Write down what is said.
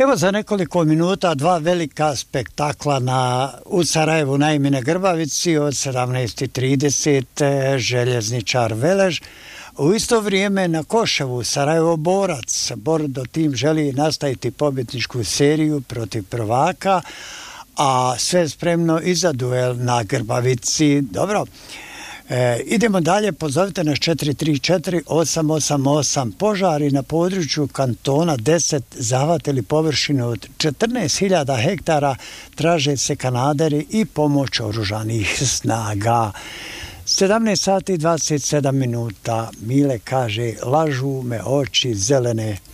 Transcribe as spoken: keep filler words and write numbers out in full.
Evo za nekoliko minuta dva velika spektakla na, u Sarajevu na Emine Grbavici od sedamnaest i trideset Željezničar Velež. U isto vrijeme na Koševu Sarajevo Borac. Bordo tim želi nastaviti pobjedničku seriju protiv prvaka, a sve spremno i za duel na Grbavici. Dobro. E, idemo dalje, pozovite nas četiri tri četiri osam osam osam. Požari na području kantona deset zahvatili površinu od četrnaest hiljada hektara, traže se kanaderi i pomoć oružanih snaga. sedamnaest sati dvadeset sedam minuta. Mile kaže, lažu me oči zelene